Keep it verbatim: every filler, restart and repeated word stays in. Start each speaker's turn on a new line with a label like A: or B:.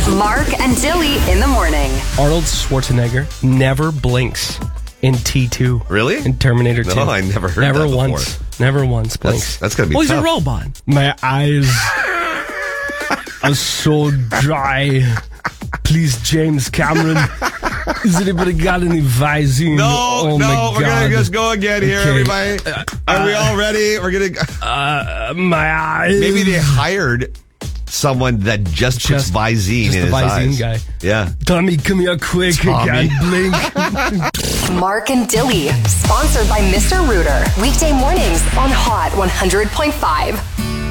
A: Mark and Dilly in the morning.
B: Arnold Schwarzenegger never blinks in T two.
C: Really?
B: In Terminator two.
C: No, I never heard
B: never
C: that before.
B: once. Never once blinks.
C: That's, that's going to be
B: well,
C: tough.
B: he's a robot. My eyes are so dry. Please, James Cameron. Has anybody got any Visine?
C: No,
B: oh
C: no,
B: my
C: we're
B: God.
C: going to just go again here,
B: Okay.
C: everybody. Are we all ready? We're going to...
B: Uh, my eyes.
C: Maybe they hired someone that just, puts
B: Just-
C: Visine
B: just
C: in
B: the
C: his
B: Visine
C: eyes.
B: guy.
C: Yeah.
B: Tommy, come here quick.
C: Tommy.
B: I can't blink.
A: Mark and Dilly, sponsored by Mister Rooter. Weekday mornings on Hot one hundred point five.